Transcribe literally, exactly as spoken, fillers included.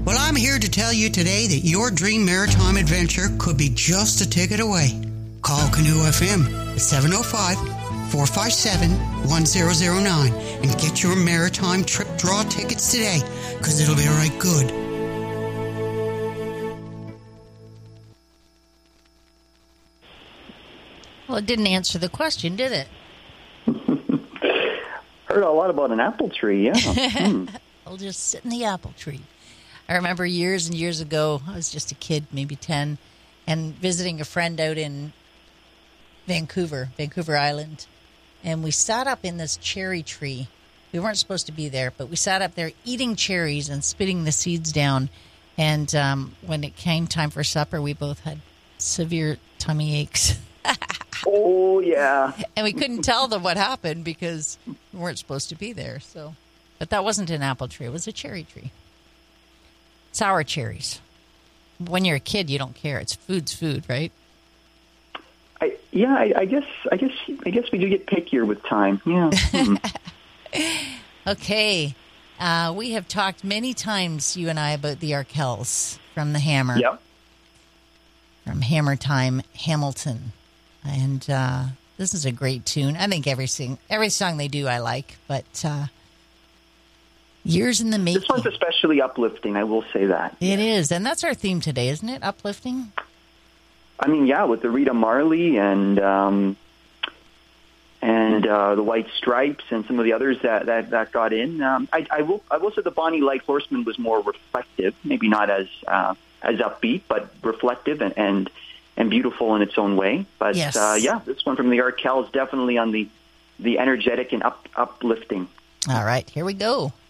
Well, I'm here to tell you today that your dream maritime adventure could be just a ticket away. Call Canoe F M at seven oh five, four five seven, one zero zero nine and get your maritime trip draw tickets today, because it'll be right good. Well, it didn't answer the question, did it? Heard a lot about an apple tree, yeah. Hmm. I'll just sit in the apple tree. I remember years and years ago, I was just a kid, maybe ten, and visiting a friend out in Vancouver, Vancouver Island. And we sat up in this cherry tree. We weren't supposed to be there, but we sat up there eating cherries and spitting the seeds down. And um, when it came time for supper, we both had severe tummy aches. Oh, yeah. And we couldn't tell them what happened because we weren't supposed to be there. So, but that wasn't an apple tree. It was a cherry tree. Sour cherries. When you're a kid, you don't care. It's food's food, right? I, yeah, I, I guess I guess I guess we do get pickier with time. Yeah. Hmm. Okay. Uh, we have talked many times, you and I, about the Arkells from the Hammer. Yep. From Hammer Time, Hamilton. And uh, this is a great tune. I think every sing, every song they do I like, but uh, years in the making. This one's especially uplifting, I will say that. It is, and that's our theme today, isn't it? Uplifting? I mean, yeah, with the Rita Marley and um, and uh, the White Stripes and some of the others that, that, that got in. Um, I, I will I will say the Bonnie Light Horseman was more reflective, maybe not as uh, as upbeat, but reflective and, and and beautiful in its own way. But yes. uh, yeah, this one from the Arkells is definitely on the the energetic and up, uplifting. All right, here we go.